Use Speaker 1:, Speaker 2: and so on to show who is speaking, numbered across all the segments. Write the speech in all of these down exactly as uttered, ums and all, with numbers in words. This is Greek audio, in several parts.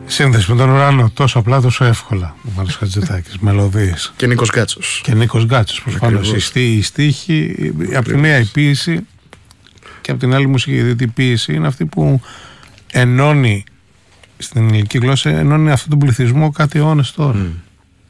Speaker 1: Σύνδεση με τον ουρανό, τόσο απλά, τόσο εύκολα. Ο Μάνος Χατζηδάκης, μελωδίες.
Speaker 2: Και Νίκος Γκάτσος.
Speaker 1: Και Νίκος Γκάτσος, προφανώς. Η, στή, η στίχη, από τη μία η ποίηση και από την άλλη η μουσική. Γιατί η ποίηση είναι αυτή που ενώνει, στην ελληνική γλώσσα, ενώνει αυτόν τον πληθυσμό κάτι αιώνες τώρα. Mm.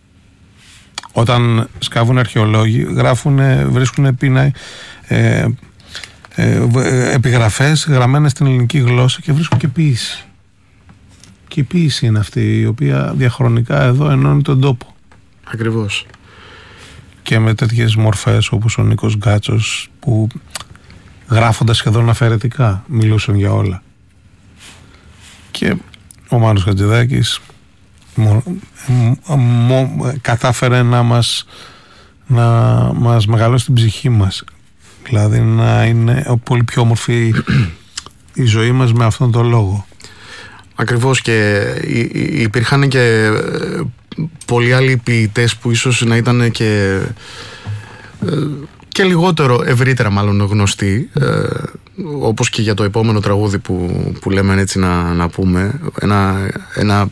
Speaker 1: Όταν σκάβουν αρχαιολόγοι, γράφουν, βρίσκουν πίνα, ε, ε, επιγραφές γραμμένες στην ελληνική γλώσσα και βρίσκουν και ποίηση. Και η ποίηση είναι αυτή η οποία διαχρονικά εδώ ενώνει τον τόπο.
Speaker 2: Ακριβώς.
Speaker 1: Και με τέτοιες μορφές όπως ο Νίκος Γκάτσος, που γράφοντας σχεδόν αφαιρετικά μιλούσαν για όλα. Και ο Μάνος Χατζηδάκης μο, μο, μο, κατάφερε να μας, να μας μεγαλώσει την ψυχή μας. Δηλαδή να είναι πολύ πιο όμορφη η ζωή μας με αυτόν τον λόγο.
Speaker 2: Ακριβώς, και υπήρχαν και πολλοί άλλοι ποιητές που ίσως να ήταν και, και λιγότερο, ευρύτερα μάλλον γνωστοί, όπως και για το επόμενο τραγούδι που, που λέμε, έτσι να, να πούμε, ένα, ένα,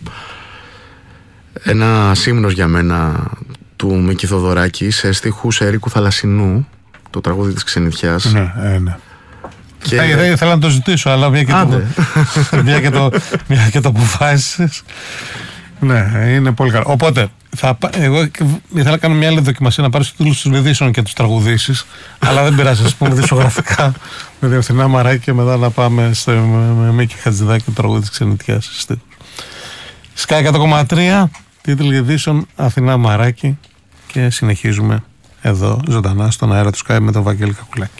Speaker 2: ένα σύμνος για μένα του Μίκη Θοδωράκη σε στίχους Ερίκου Θαλασσινού, το τραγούδι της Ξενιτιάς.
Speaker 1: Ναι, ε, ναι.
Speaker 2: Και...
Speaker 1: Θα ήθελα να το ζητήσω, αλλά μια και, το, μια και, το, μια και το αποφάσισες. Ναι, είναι πολύ καλό. Οπότε, θα, εγώ ήθελα να κάνω μια άλλη δοκιμασία, να πάρεις τους τίτλους των ειδήσεων και τους τραγουδήσεις, αλλά δεν πειράζει, ας πούμε δισογραφικά με Διευθυνά Μαράκη και μετά να πάμε στο, με, με Μίκη Χατζηδάκη, το τραγούδι της Ξενιτιάς. Sky εκατό κόμμα τρία, τίτλοι ειδήσεων Αθηνά Μαράκη, και συνεχίζουμε εδώ ζωντανά στον αέρα του Sky με τον Βαγγέλη Κακουλάκη.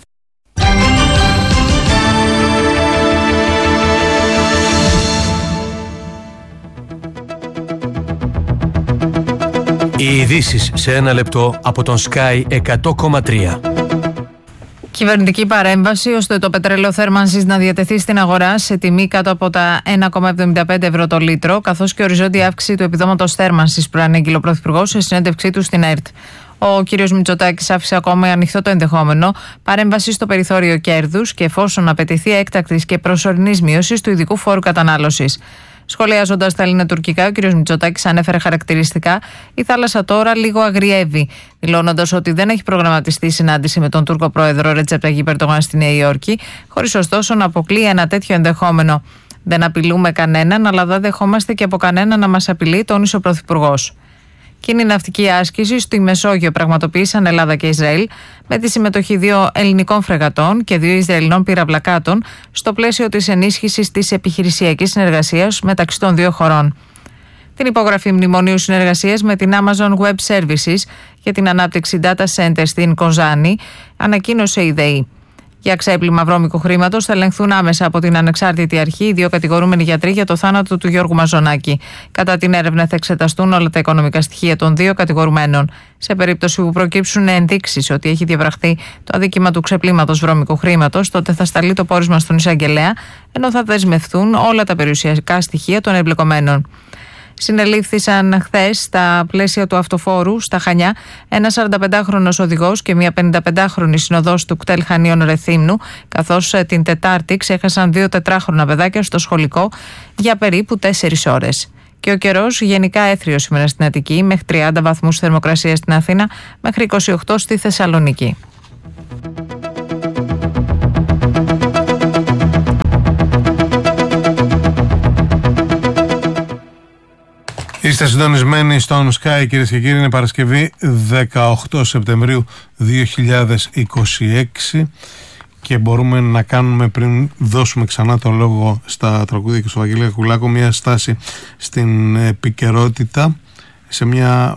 Speaker 3: Οι ειδήσεις σε ένα λεπτό από τον Sky εκατό κόμμα τρία.
Speaker 4: Κυβερνητική παρέμβαση ώστε το πετρέλαιο θέρμανσης να διατεθεί στην αγορά σε τιμή κάτω από τα ένα κόμμα εβδομήντα πέντε ευρώ το λίτρο, καθώς και οριζόντια αύξηση του επιδόματος θέρμανσης, προανήγγειλε ο Πρωθυπουργός σε συνέντευξή του στην ΕΡΤ. Ο κ. Μητσοτάκης άφησε ακόμα ανοιχτό το ενδεχόμενο παρέμβαση στο περιθώριο κέρδους και εφόσον απαιτηθεί έκτακτης και προσωρινής μείωσης του ειδικού φόρου κατανάλωσης. Σχολιάζοντας τα ελληνοτουρκικά, ο κ. Μητσοτάκης ανέφερε χαρακτηριστικά: η θάλασσα τώρα λίγο αγριεύει, δηλώνοντας ότι δεν έχει προγραμματιστεί συνάντηση με τον Τούρκο πρόεδρο Ρετζέπ Ταγιπ Ερντογάν στη Νέα Υόρκη, χωρίς ωστόσο να αποκλείει ένα τέτοιο ενδεχόμενο. Δεν απειλούμε κανέναν, αλλά δεν δεχόμαστε και από κανέναν να μας απειλεί, τόνισε ο Πρωθυπουργός. Κοινή ναυτική άσκηση στη Μεσόγειο πραγματοποίησαν Ελλάδα και Ισραήλ, με τη συμμετοχή δύο ελληνικών φρεγατών και δύο Ισραηλινών πυραυλακάτων, στο πλαίσιο της ενίσχυσης της επιχειρησιακής συνεργασίας μεταξύ των δύο χωρών. Την υπογραφή μνημονίου συνεργασίας με την Amazon Web Services για την ανάπτυξη data center στην Κοζάνη ανακοίνωσε η ΔΕΗ. Για ξέπλυμα βρώμικου χρήματος θα ελεγχθούν άμεσα από την ανεξάρτητη αρχή οι δύο κατηγορούμενοι γιατροί για το θάνατο του Γιώργου Μαζονάκη. Κατά την έρευνα θα εξεταστούν όλα τα οικονομικά στοιχεία των δύο κατηγορουμένων. Σε περίπτωση που προκύψουν ενδείξεις ότι έχει διαβραχθεί το αδίκημα του ξεπλήματος βρώμικου χρήματος, τότε θα σταλεί το πόρισμα στον εισαγγελέα, ενώ θα δεσμευθούν όλα τα περιουσιακά στοιχεία των εμπλεκομένων. Συνελήφθησαν χθες στα πλαίσια του αυτοφόρου στα Χανιά ένας σαρανταπεντάχρονος οδηγός και μια πενηνταπεντάχρονη συνοδός του κτέλ Χανίων Ρεθύμνου, καθώς την Τετάρτη ξέχασαν δύο τετράχρονα παιδάκια στο σχολικό για περίπου τέσσερις ώρες. Και ο καιρός γενικά έθριος σήμερα στην Αττική, μέχρι τριάντα βαθμούς θερμοκρασία στην Αθήνα, μέχρι είκοσι οκτώ στη Θεσσαλονίκη.
Speaker 1: Είστε συντονισμένοι στον Sky, κυρίες και κύριοι. Είναι Παρασκευή δεκαοκτώ Σεπτεμβρίου δύο χιλιάδες είκοσι έξι και μπορούμε να κάνουμε, πριν δώσουμε ξανά τον λόγο στα τραγούδια και στο Βαγγέλη Κακουλάκο, μια στάση στην επικαιρότητα, σε μια,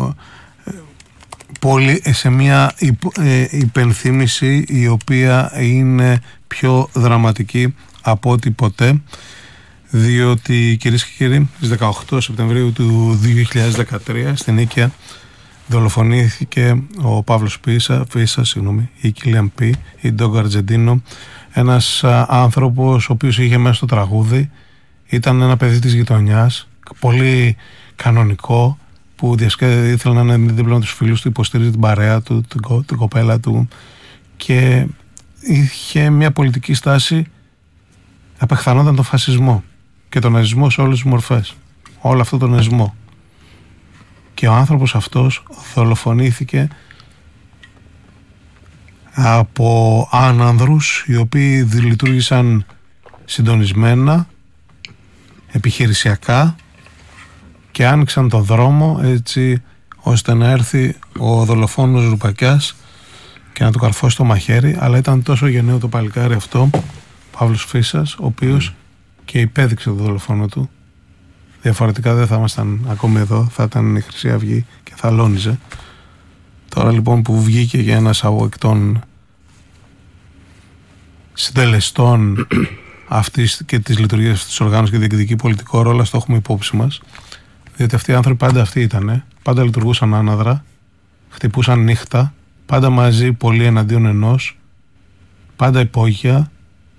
Speaker 1: πολύ, σε μια υπενθύμηση η οποία είναι πιο δραματική από ό,τι ποτέ. Διότι, κυρίες και κύριοι, στις δεκαοκτώ Σεπτεμβρίου του δύο χιλιάδες δεκατρία στην Νίκαια δολοφονήθηκε ο Παύλος Φίσα, Φίσα συγγνώμη, η Κίλιαν Πι, η Ντόγκο Αρτζεντίνο, ένας α, άνθρωπος ο οποίος είχε μέσα στο τραγούδι, ήταν ένα παιδί της γειτονιάς, πολύ κανονικό, που ήθελε να είναι δίπλα με τους φίλους του, υποστηρίζει την παρέα του, την, κο, την κοπέλα του, και είχε μια πολιτική στάση, απεχθανόταν τον φασισμό. και τον ναζισμό σε όλες τις μορφές. Όλο αυτό τον ναζισμό. Και ο άνθρωπος αυτός δολοφονήθηκε από άνανδρους οι οποίοι λειτουργήσαν συντονισμένα, επιχειρησιακά και άνοιξαν το δρόμο έτσι ώστε να έρθει ο δολοφόνος Ρουπακιάς και να του καρφώσει το μαχαίρι. Αλλά ήταν τόσο γενναίο το παλικάρι αυτό, Παύλος Φίσας, ο οποίος και υπέδειξε το δολοφόνο του. Διαφορετικά δεν θα ήμασταν ακόμη εδώ, θα ήταν η Χρυσή Αυγή και θα λόνιζε. Τώρα λοιπόν που βγήκε για ένας εκ των συντελεστών αυτής και της λειτουργίας αυτής της οργάνωσης και διεκδικεί πολιτικό ρόλο, το έχουμε υπόψη μας. Διότι αυτοί οι άνθρωποι πάντα αυτοί ήτανε, πάντα λειτουργούσαν άναδρα, χτυπούσαν νύχτα, πάντα μαζί, πολλοί εναντίον ενός, πάντα υπόγεια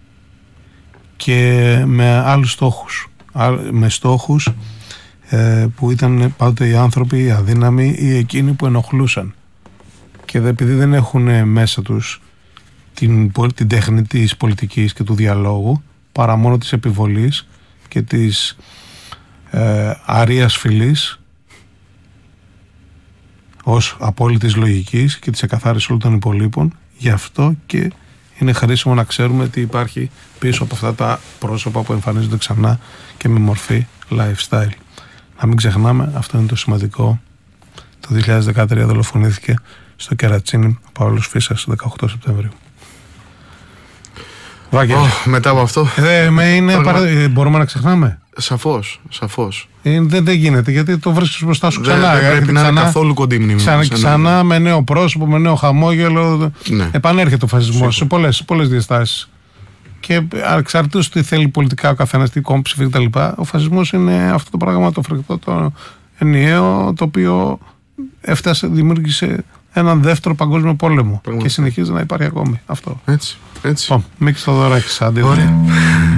Speaker 1: και με άλλους στόχους. Με στόχους ε, που ήταν πάντοτε οι άνθρωποι οι αδύναμοι ή εκείνοι που ενοχλούσαν. Και επειδή δεν έχουν μέσα τους την, την τέχνη της πολιτικής και του διαλόγου, παρά μόνο της επιβολής και της ε, αρείας φυλής ως απόλυτης λογικής και της εκαθάρισης όλων των υπολείπων, γι' αυτό και είναι χρήσιμο να ξέρουμε τι υπάρχει πίσω από αυτά τα πρόσωπα που εμφανίζονται ξανά και με μορφή lifestyle. Να μην ξεχνάμε, αυτό είναι το σημαντικό. Το δύο χιλιάδες δεκατρία δολοφονήθηκε στο Κερατσίνι ο Παύλος Φίσας, δεκαοκτώ Σεπτεμβρίου. Βάκη,
Speaker 2: oh, μετά από αυτό
Speaker 1: ε, με είναι
Speaker 2: Πράγμα...
Speaker 1: παρα... μπορούμε να ξεχνάμε.
Speaker 2: Σαφώς, σαφώς.
Speaker 1: Ε, δεν, δεν γίνεται, γιατί το βρίσκεις μπροστά σου ξανά.
Speaker 2: Δεν πρέπει να είναι καθόλου κοντή μνήμη.
Speaker 1: Ξανά, ξανά με νέο πρόσωπο, με νέο χαμόγελο. Ναι. Επανέρχεται ο φασισμός σε πολλές, πολλές διαστάσεις. Και εξαρτήτως τι θέλει πολιτικά ο καθένας, τι κόμμα ψηφίζει κτλ. Ο φασισμός είναι αυτό το πράγμα το φρικτό, το ενιαίο, το οποίο έφτασε, δημιούργησε έναν δεύτερο παγκόσμιο πόλεμο. Πραγματικά. Και συνεχίζει να υπάρχει ακόμη αυτό.
Speaker 2: Έτσι. έτσι.
Speaker 1: Μίκης Θοδωράκης, άντε.